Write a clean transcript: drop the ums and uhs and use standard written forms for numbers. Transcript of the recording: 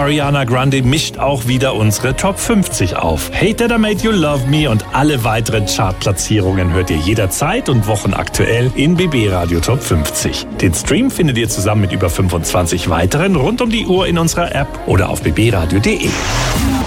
Ariana Grande mischt auch wieder unsere Top 50 auf. Hate That I Made You Love Me und alle weiteren Chartplatzierungen hört ihr jederzeit und wochenaktuell in BB Radio Top 50. Den Stream findet ihr zusammen mit über 25 weiteren rund um die Uhr in unserer App oder auf bbradio.de.